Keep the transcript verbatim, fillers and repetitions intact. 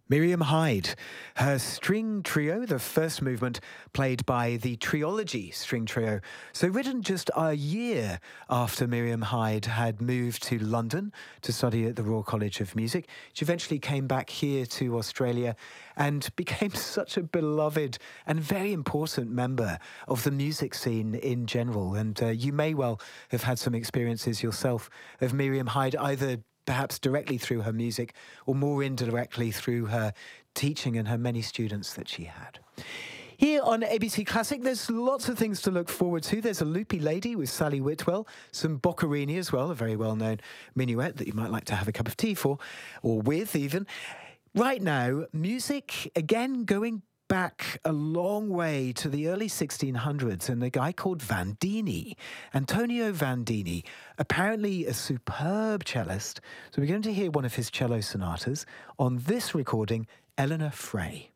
Miriam Hyde, her string trio, the first movement played by the Triology string trio. So written just a year after Miriam Hyde had moved to London to study at the Royal College of Music. She eventually came back here to Australia and became such a beloved and very important member of the music scene in general. And uh, you may well have had some experiences yourself of Miriam Hyde, either perhaps directly through her music or more indirectly through her teaching and her many students that she had. Here on A B C Classic, there's lots of things to look forward to. There's a Loopy Lady with Sally Whitwell, some Boccherini as well, a very well-known minuet that you might like to have a cup of tea for, or with even. Right now, music, again, going back a long way to the early sixteen hundreds and a guy called Vandini, Antonio Vandini, apparently a superb cellist. So we're going to hear one of his cello sonatas on this recording, Eleanor Frey.